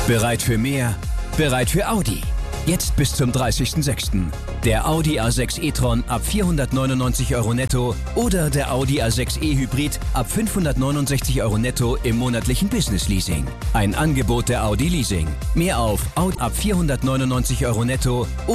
Bereit für mehr? Bereit für Audi. Jetzt bis zum 30.06. Der Audi A6 e-tron ab 499 € netto oder der Audi A6 e-Hybrid ab 569 € netto im monatlichen Business Leasing. Ein Angebot der Audi Leasing. Mehr auf Audi ab 499 € netto